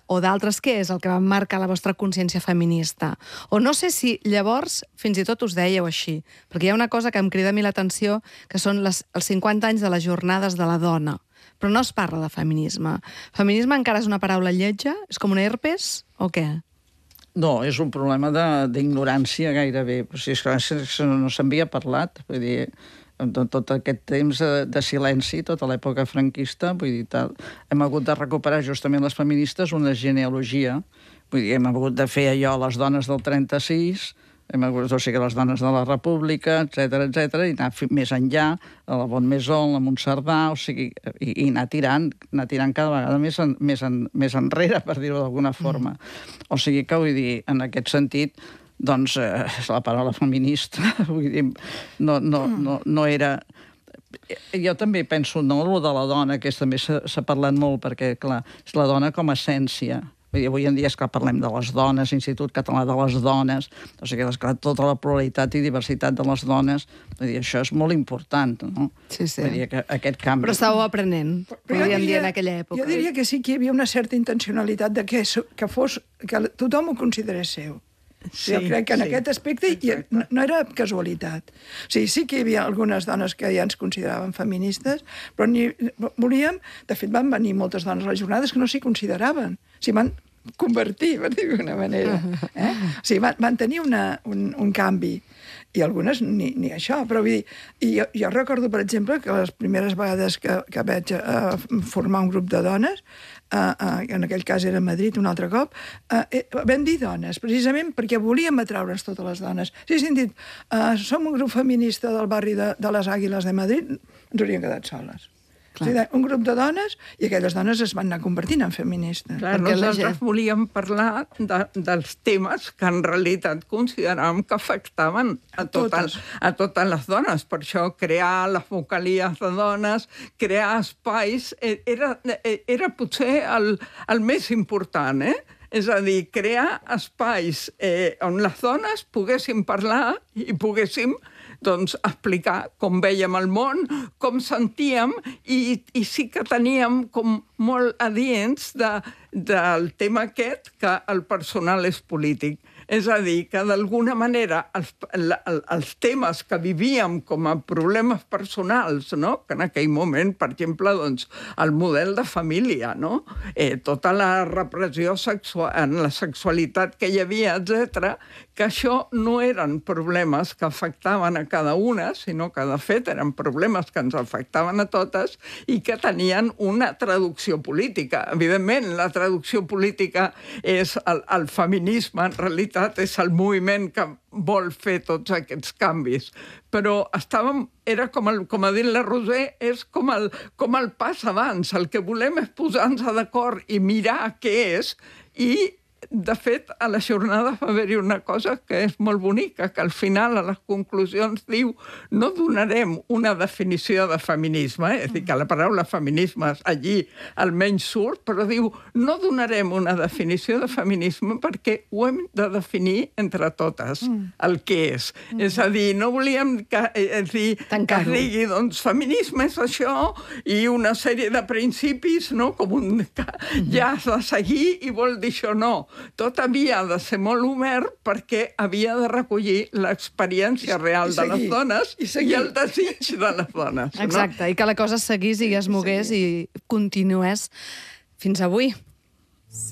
o d'altres, què és el que va marcar la vostra consciència feminista? O no sé si llavors fins i tot us dèieu així, perquè hi ha una cosa que em crida a mi l'atenció, que són els 50 anys de les jornades de la dona, però no es parla de feminisme. Feminisme encara és una paraula lletja? És com un herpes o què? No, és un problema d'ignorància gairebé. Però si és que no s'havia parlat, vull dir, tot aquest temps de silenci, tota l'època franquista, vull dir, hem hagut de recuperar justament les feministes una genealogia. Vull dir, hem hagut de fer allò a les dones del 36, o sigui, les dones de la República, etc, i anar més enllà, a la Bonmaison, a Montserdà, o sigui, i anar tirant cada vegada més enrere, per dir-ho d'alguna forma. O sigui que, vull dir, en aquest sentit, doncs, la paraula feminista, vull dir, no era... Jo també penso, no, el de la dona, que també s'ha parlat molt, perquè, clar, és la dona com a essència. Avui en dia és que parlem de les dones, Institut Català de les Dones, o sigui, esclar, tota la pluralitat i diversitat de les dones, vull dir, això és molt important, no? Sí, sí. Vull dir, que aquest canvi... Però estàveu aprenent, podríem dir, en aquella època. Jo diria que sí que hi havia una certa intencionalitat de que tothom ho considerés seu. Sí, jo crec que en aquest aspecte no era casualitat. O sigui, sí que hi havia algunes dones que ja ens consideraven feministes, però volíem... De fet, van venir moltes dones a les jornades que no s'hi consideraven. S'hi van convertir, per dir-ho d'una manera. O sigui, van tenir un canvi. I algunes ni això, però vull dir... Jo recordo, per exemple, que les primeres vegades que vaig formar un grup de dones, en aquell cas era a Madrid un altre cop, vam dir dones, precisament perquè volíem atraure's totes les dones. Si haguéssim dit, som un grup feminista del barri de les Àguiles de Madrid, ens hauríem quedat soles. O sigui, un grup de dones, i aquelles dones es van anar convertint en feministes. Clar, nosaltres volíem parlar dels temes que en realitat consideràvem que afectaven a totes les dones. Per això crear les vocalies de dones, crear espais, era potser el més important, És a dir, crear espais on les dones poguéssim parlar i poguéssim explicar com vèiem el món, com sentíem, i sí que teníem com molt adients del tema aquest que el personal és polític. És a dir, que d'alguna manera els temes que vivíem com a problemes personals, no? Que en aquell moment, per exemple, el model de família, no? Tota la repressió en la sexualitat que hi havia, etc., que això no eren problemes que afectaven a cada una, sinó que, de fet, eren problemes que ens afectaven a totes i que tenien una traducció política. Evidentment, la traducció política és el feminisme, en realitat, és el moviment que vol fer tots aquests canvis. Però era com ha dit la Roser, és com el pas abans. El que volem és posar-nos d'acord i mirar què és, i de fet, a les jornades va haver-hi una cosa que és molt bonica, que al final, a les conclusions, diu no donarem una definició de feminisme, és a dir, que la paraula feminisme allí almenys surt, però diu no donarem una definició de feminisme perquè ho hem de definir entre totes, el que és. És a dir, no volíem que es digui, doncs, feminisme és això i una sèrie de principis, no?, com que ja has de seguir i vol dir això, no. Tot havia de ser molt obert perquè havia de recollir l'experiència real de les dones i el desig de les dones. Exacte, i que la cosa seguís i es mogués i continués fins avui.